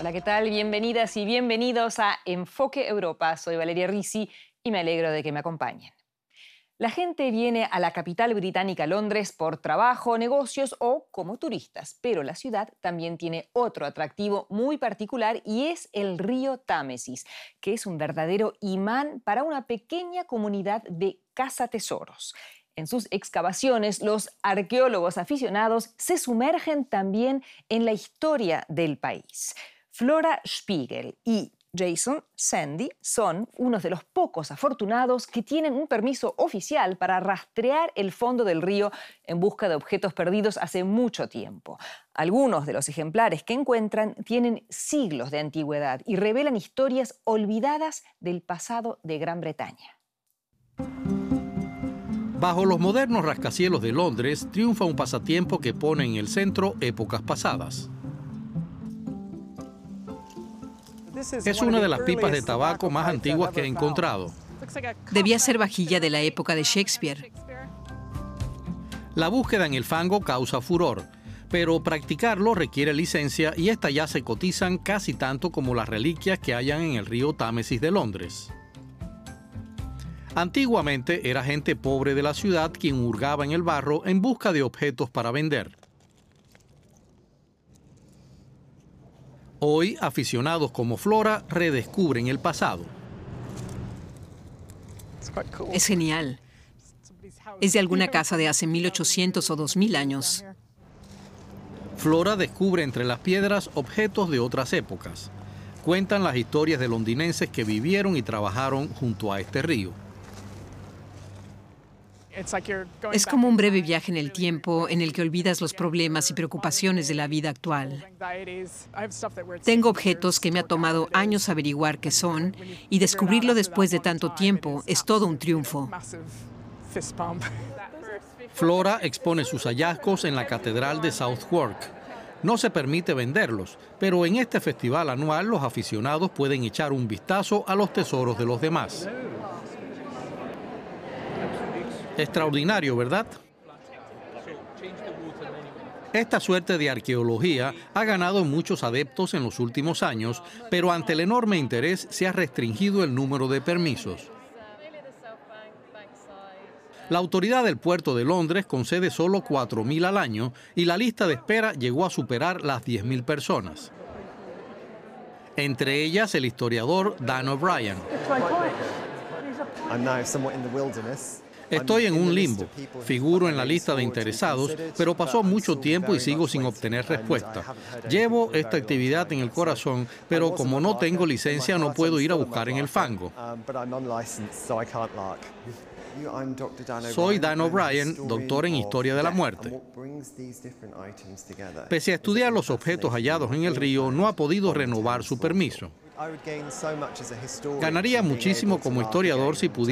Hola, ¿qué tal? Bienvenidas y bienvenidos a Enfoque Europa. Soy Valeria Risi y me alegro de que me acompañen. La gente viene a la capital británica, Londres, por trabajo, negocios o como turistas, pero la ciudad también tiene otro atractivo muy particular y es el río Támesis, que es un verdadero imán para una pequeña comunidad de cazatesoros. En sus excavaciones, los arqueólogos aficionados se sumergen también en la historia del país. Flora Spiegel y Jason Sandy son unos de los pocos afortunados que tienen un permiso oficial para rastrear el fondo del río en busca de objetos perdidos hace mucho tiempo. Algunos de los ejemplares que encuentran tienen siglos de antigüedad y revelan historias olvidadas del pasado de Gran Bretaña. Bajo los modernos rascacielos de Londres triunfa un pasatiempo que pone en el centro épocas pasadas. Es una de las pipas de tabaco más antiguas que he encontrado. Debía ser vajilla de la época de Shakespeare. La búsqueda en el fango causa furor, pero practicarlo requiere licencia y estas ya se cotizan casi tanto como las reliquias que hayan en el río Támesis de Londres. Antiguamente era gente pobre de la ciudad quien hurgaba en el barro en busca de objetos para vender. Hoy, aficionados como Flora redescubren el pasado. Es genial. Es de alguna casa de hace 1800 o 2000 años. Flora descubre entre las piedras objetos de otras épocas. Cuentan las historias de londinenses que vivieron y trabajaron junto a este río. Es como un breve viaje en el tiempo en el que olvidas los problemas y preocupaciones de la vida actual. Tengo objetos que me ha tomado años averiguar qué son y descubrirlo después de tanto tiempo es todo un triunfo. Flora expone sus hallazgos en la Catedral de Southwark. No se permite venderlos, pero en este festival anual los aficionados pueden echar un vistazo a los tesoros de los demás. Extraordinario, ¿verdad? Esta suerte de arqueología ha ganado muchos adeptos en los últimos años, pero ante el enorme interés se ha restringido el número de permisos. La autoridad del puerto de Londres concede solo 4.000 al año y la lista de espera llegó a superar las 10.000 personas. Entre ellas el historiador Dan O'Brien. Estoy en un limbo, figuro en la lista de interesados, pero pasó mucho tiempo y sigo sin obtener respuesta. Llevo esta actividad en el corazón, pero como no tengo licencia no puedo ir a buscar en el fango. Soy Dan O'Brien, doctor en Historia de la Muerte. Pese a estudiar los objetos hallados en el río, no ha podido renovar su permiso. Ganaría muchísimo como historiador si pudiera